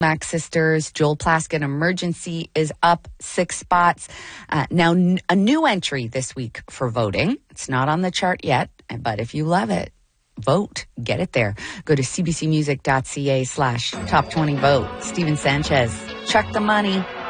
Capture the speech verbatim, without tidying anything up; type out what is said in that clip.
Max Sisters, Joel Plaskett, Emergency is up six spots. Uh, now, n- a new entry this week for voting. It's not on the chart yet, but if you love it, vote. Get it there. Go to cbcmusic.ca slash top 20 vote. Steven Sanchez, check the money.